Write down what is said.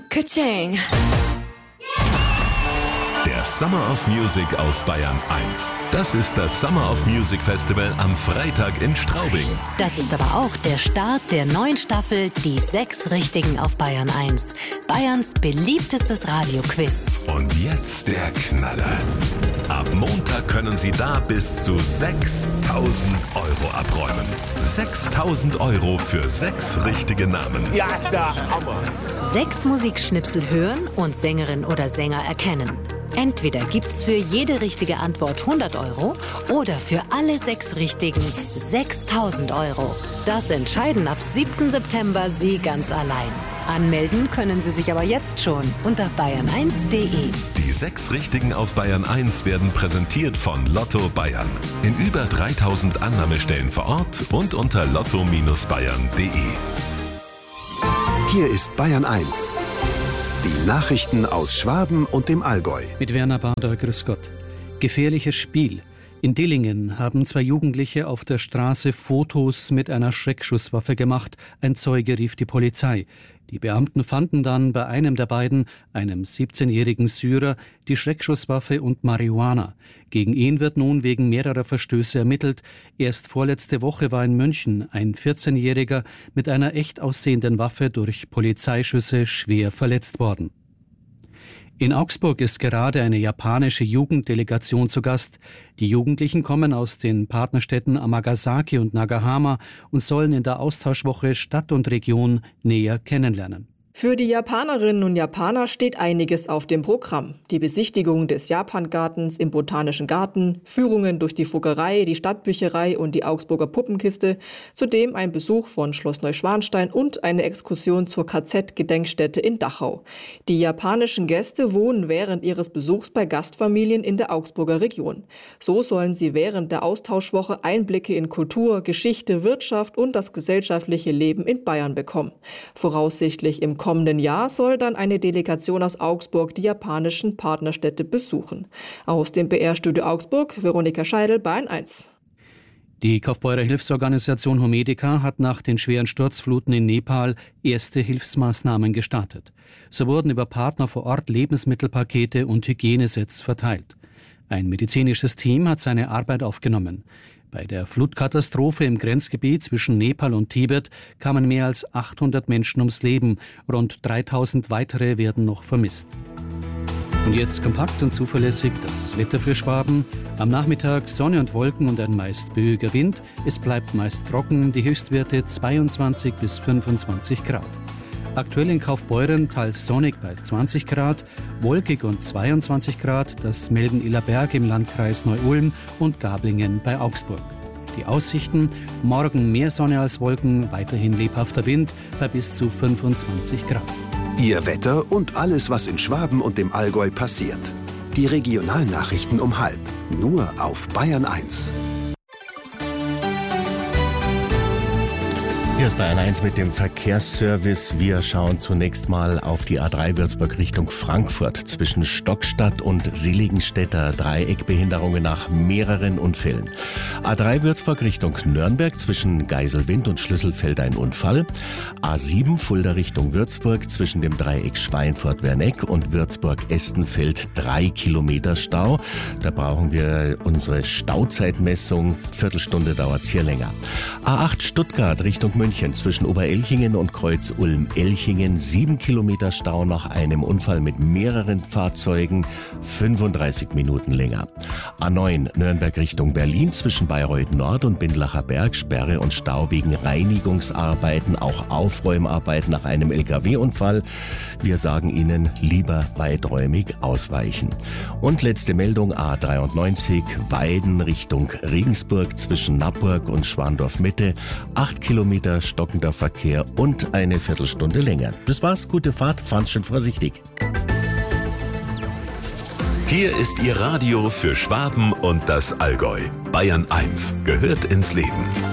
Ka-ching. Der Summer of Music auf Bayern 1. Das ist das Summer of Music Festival am Freitag in Straubing. Das ist aber auch der Start der neuen Staffel Die 6 Richtigen auf Bayern 1. Bayerns beliebtestes Radioquiz. Und jetzt der Knaller. Ab Montag können Sie da bis zu 6.000 Euro abräumen. 6.000 Euro für 6 richtige Namen. Ja, der Hammer. 6 Musikschnipsel hören und Sängerin oder Sänger erkennen. Entweder gibt's für jede richtige Antwort 100 Euro oder für alle 6 Richtigen 6.000 Euro. Das entscheiden ab 7. September Sie ganz allein. Anmelden können Sie sich aber jetzt schon unter bayern1.de. Die 6 Richtigen auf Bayern 1 werden präsentiert von Lotto Bayern. In über 3.000 Annahmestellen vor Ort und unter lotto-bayern.de. Hier ist Bayern 1. Die Nachrichten aus Schwaben und dem Allgäu. Mit Werner Bader, grüß Gott. Gefährliches Spiel. In Dillingen haben 2 Jugendliche auf der Straße Fotos mit einer Schreckschusswaffe gemacht. Ein Zeuge rief die Polizei. Die Beamten fanden dann bei einem der beiden, einem 17-jährigen Syrer, die Schreckschusswaffe und Marihuana. Gegen ihn wird nun wegen mehrerer Verstöße ermittelt. Erst vorletzte Woche war in München ein 14-Jähriger mit einer echt aussehenden Waffe durch Polizeischüsse schwer verletzt worden. In Augsburg ist gerade eine japanische Jugenddelegation zu Gast. Die Jugendlichen kommen aus den Partnerstädten Amagasaki und Nagahama und sollen in der Austauschwoche Stadt und Region näher kennenlernen. Für die Japanerinnen und Japaner steht einiges auf dem Programm. Die Besichtigung des Japangartens im Botanischen Garten, Führungen durch die Fuggerei, die Stadtbücherei und die Augsburger Puppenkiste, zudem ein Besuch von Schloss Neuschwanstein und eine Exkursion zur KZ-Gedenkstätte in Dachau. Die japanischen Gäste wohnen während ihres Besuchs bei Gastfamilien in der Augsburger Region. So sollen sie während der Austauschwoche Einblicke in Kultur, Geschichte, Wirtschaft und das gesellschaftliche Leben in Bayern bekommen. Voraussichtlich im kommenden Jahr soll dann eine Delegation aus Augsburg die japanischen Partnerstädte besuchen. Aus dem BR-Studio Augsburg, Veronika Scheidel, Bayern 1. Die Kaufbeurer Hilfsorganisation Homedica hat nach den schweren Sturzfluten in Nepal erste Hilfsmaßnahmen gestartet. So wurden über Partner vor Ort Lebensmittelpakete und Hygienesets verteilt. Ein medizinisches Team hat seine Arbeit aufgenommen. Bei der Flutkatastrophe im Grenzgebiet zwischen Nepal und Tibet kamen mehr als 800 Menschen ums Leben. Rund 3000 weitere werden noch vermisst. Und jetzt kompakt und zuverlässig das Wetter für Schwaben. Am Nachmittag Sonne und Wolken und ein meist böiger Wind. Es bleibt meist trocken, die Höchstwerte 22 bis 25 Grad. Aktuell in Kaufbeuren teils sonnig bei 20 Grad, wolkig und 22 Grad, das melden Illerberg im Landkreis Neu-Ulm und Gablingen bei Augsburg. Die Aussichten: morgen mehr Sonne als Wolken, weiterhin lebhafter Wind bei bis zu 25 Grad. Ihr Wetter und alles, was in Schwaben und dem Allgäu passiert. Die Regionalnachrichten um 12:30, nur auf Bayern 1. Hier ist Bayern 1 mit dem Verkehrsservice. Wir schauen zunächst mal auf die A3 Würzburg Richtung Frankfurt. Zwischen Stockstadt und Seligenstädter Dreieckbehinderungen nach mehreren Unfällen. A3 Würzburg Richtung Nürnberg zwischen Geiselwind und Schlüsselfeld ein Unfall. A7 Fulda Richtung Würzburg zwischen dem Dreieck Schweinfurt-Werneck und Würzburg-Estenfeld 3 Kilometer Stau. Da brauchen wir unsere Stauzeitmessung. Viertelstunde dauert es hier länger. A8 Stuttgart Richtung München zwischen Oberelchingen und Kreuz Ulm-Elchingen 7 Kilometer Stau nach einem Unfall mit mehreren Fahrzeugen, 35 Minuten länger. A9 Nürnberg Richtung Berlin zwischen Bayreuth Nord und Bindlacher Berg Sperre und Stau wegen Reinigungsarbeiten, auch Aufräumarbeiten nach einem LKW-Unfall. Wir sagen Ihnen, lieber weiträumig ausweichen. Und letzte Meldung, A93 Weiden Richtung Regensburg zwischen Nappburg und Schwandorf-Mitte 8 Kilometer stockender Verkehr und eine Viertelstunde länger. Das war's, gute Fahrt, fahren schön vorsichtig. Hier ist Ihr Radio für Schwaben und das Allgäu. Bayern 1 gehört ins Leben.